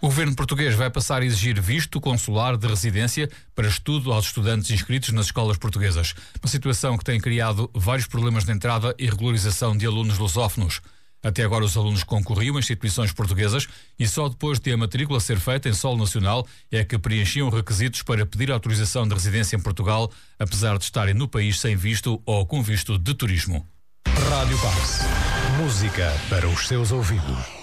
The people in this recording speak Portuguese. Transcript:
governo português vai passar a exigir visto consular de residência para estudo aos estudantes inscritos nas escolas portuguesas. Uma situação que tem criado vários problemas de entrada e regularização de alunos lusófonos. Até agora os alunos concorriam a instituições portuguesas e só depois de a matrícula ser feita em solo nacional é que preenchiam requisitos para pedir autorização de residência em Portugal, apesar de estarem no país sem visto ou com visto de turismo. Rádio Pax. Música para os seus ouvidos.